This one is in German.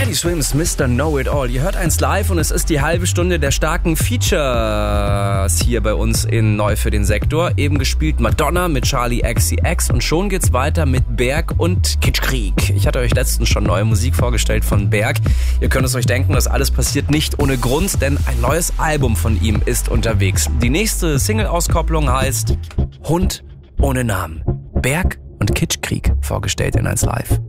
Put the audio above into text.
Teddy Swims, Mr. Know-It-All. Ihr hört eins live und es ist die halbe Stunde der starken Features hier bei uns in Neu für den Sektor. Eben gespielt Madonna mit Charli XCX und schon geht's weiter mit Berg und Kitschkrieg. Ich hatte euch letztens schon neue Musik vorgestellt von Berg. Ihr könnt es euch denken, das alles passiert nicht ohne Grund, denn ein neues Album von ihm ist unterwegs. Die nächste Single-Auskopplung heißt Hund ohne Namen. Berg und Kitschkrieg vorgestellt in eins live.